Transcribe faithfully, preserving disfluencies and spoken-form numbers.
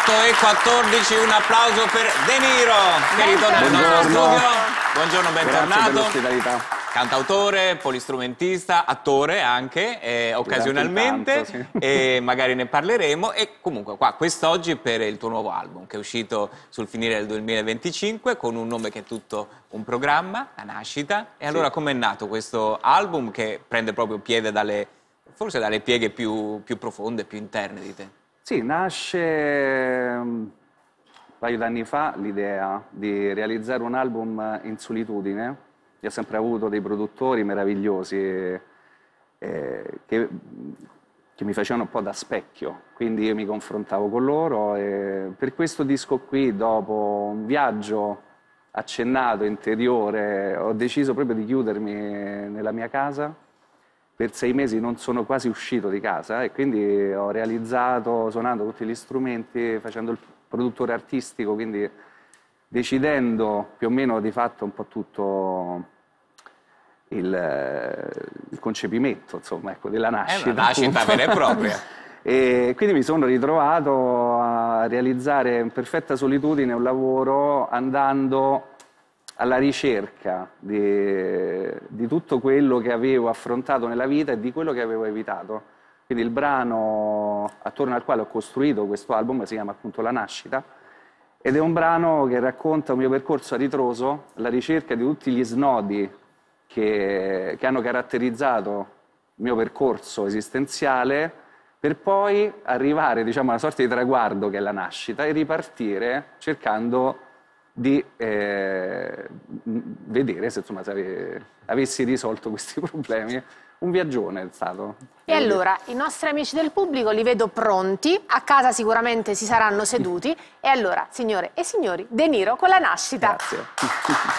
otto e quattordici, un applauso per De Niro, che ritorna nel nostro studio. Buongiorno, bentornato. Grazie per l'ospitalità. Cantautore, polistrumentista, attore anche, eh, occasionalmente, tanto, sì. e magari ne parleremo. E comunque qua, quest'oggi per il tuo nuovo album, che è uscito sul finire del duemilaventicinque, con un nome che è tutto un programma, La Nascita. E allora Sì. com'è nato questo album che prende proprio piede dalle, forse dalle pieghe più, più profonde, più interne di te? Sì, nasce um, un paio d'anni fa l'idea di realizzare un album in solitudine. Io ho sempre avuto dei produttori meravigliosi eh, che, che mi facevano un po' da specchio, quindi io mi confrontavo con loro e per questo disco qui, dopo un viaggio accennato, interiore, ho deciso proprio di chiudermi nella mia casa. Per sei mesi non sono quasi uscito di casa e quindi ho realizzato, suonando tutti gli strumenti, facendo il produttore artistico, quindi decidendo più o meno di fatto un po' tutto il, il concepimento, insomma, ecco, della nascita. È una nascita appunto. vera e propria. E quindi mi sono ritrovato a realizzare in perfetta solitudine un lavoro andando alla ricerca di, di tutto quello che avevo affrontato nella vita e di quello che avevo evitato. Quindi il brano attorno al quale ho costruito questo album si chiama appunto La Nascita ed è un brano che racconta un mio percorso a ritroso, alla ricerca di tutti gli snodi che, che hanno caratterizzato il mio percorso esistenziale per poi arrivare, diciamo, a una sorta di traguardo che è la nascita e ripartire cercando di eh, vedere se, insomma, se ave, avessi risolto questi problemi. Un viaggione è stato. E allora, i nostri amici del pubblico li vedo pronti, a casa sicuramente si saranno seduti. E allora, signore e signori, De Niro con La Nascita. Grazie.